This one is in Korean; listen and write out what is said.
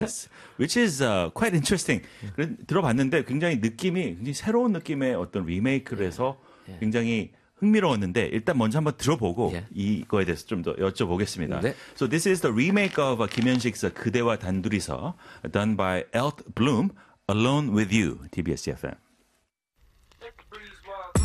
Which is quite interesting. 들어봤는데 굉장히 굉장히 새로운 느낌의 어떤 리메이크를 해서 굉장히 흥미로웠는데 일단 먼저 한번 들어보고 이거에 대해서 좀 더 여쭤보겠습니다. 네. So this is the remake of 김현식's 그대와 단둘이서 done by Elt Bloom, Alone with You, TBS EFM.